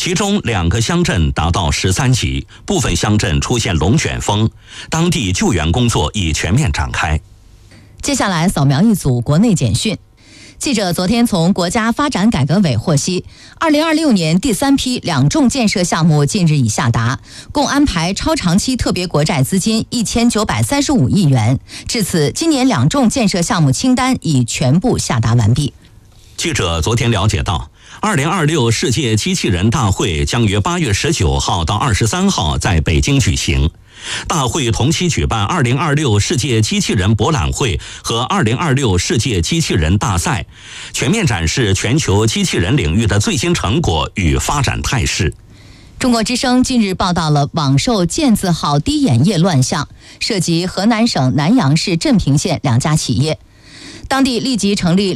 其中2个乡镇达到13级，部分乡镇出现龙卷风，当地救援工作已全面展开。 接下来扫描一组国内简讯。记者昨天从国家发展改革委获悉，2026年第3批2重建设项目近日已下达，共安排超长期特别国债资金1935亿元。至此，今年2重建设项目清单已全部下达完毕。 记者昨天了解到，2026世界机器人大会将于8月19号到23号在北京举行。大会同期举办2026世界机器人博览会和2026世界机器人大赛，全面展示全球机器人领域的最新成果与发展态势。 中国之声近日报道了网售健字号滴眼液乱象，涉及河南省南阳市镇平县2家企业，当地立即成立